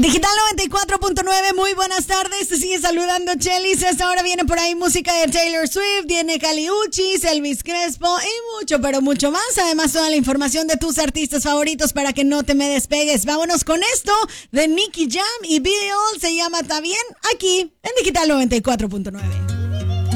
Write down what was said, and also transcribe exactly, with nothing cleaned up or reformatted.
Digital noventa y cuatro punto nueve, muy buenas tardes, te sigue saludando Chelis. Esta hora viene por ahí música de Taylor Swift, viene Kali Uchis, Elvis Crespo y mucho, pero mucho más. Además, toda la información de tus artistas favoritos para que no te me despegues. Vámonos con esto de Nicky Jam y Bill, se llama Está Bien, aquí en Digital noventa y cuatro punto nueve.